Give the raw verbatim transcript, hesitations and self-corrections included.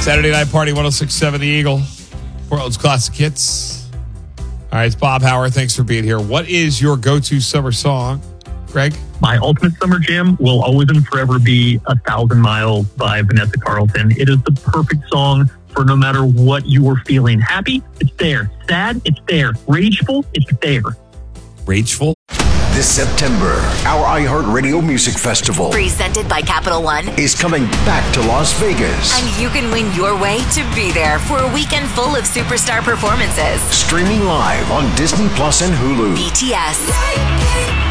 Saturday Night Party, one oh six point seven The Eagle. Portland's Classic Hits. All right, it's Bob Howard. Thanks for being here. What is your go-to summer song, Greg? My ultimate summer jam will always and forever be A Thousand Miles by Vanessa Carlton. It is the perfect song for no matter what you are feeling. Happy, it's there. Sad, it's there. Rageful, it's there. Rageful? This September, our iHeartRadio Music Festival, presented by Capital One, is coming back to Las Vegas. And you can win your way to be there for a weekend full of superstar performances. Streaming live on Disney Plus and Hulu. B T S,